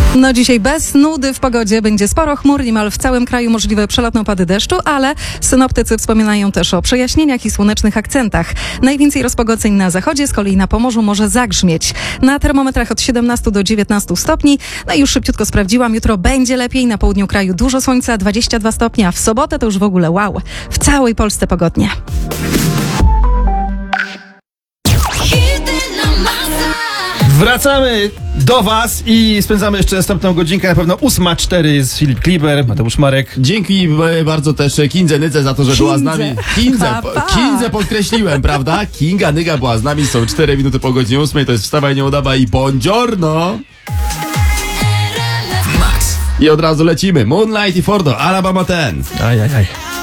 No dzisiaj bez nudy w pogodzie, będzie sporo chmur, niemal w całym kraju możliwe przelotne opady deszczu, ale synoptycy wspominają też o przejaśnieniach i słonecznych akcentach. Najwięcej rozpogodzeń na zachodzie, z kolei na Pomorzu może zagrzmieć. Na termometrach od 17 do 19 stopni. No i już szybciutko sprawdziłam, jutro będzie lepiej, na południu kraju dużo słońca, 22 stopnie, a w sobotę to już w ogóle wow. W całej Polsce pogodnie. Wracamy do Was i spędzamy jeszcze następną godzinkę, na pewno 8:04 jest Filip Kliber, Mateusz Marek. Dzięki bardzo też Kindze Nydze za to, że była z nami. Kindze podkreśliłem, prawda? Kinga Nyga była z nami, są 4 minuty po godzinie 8, to jest Wstawaj nie udawaj i buongiorno. I od razu lecimy. Moonlight i Fordo, Alabama 10. Ajajaj.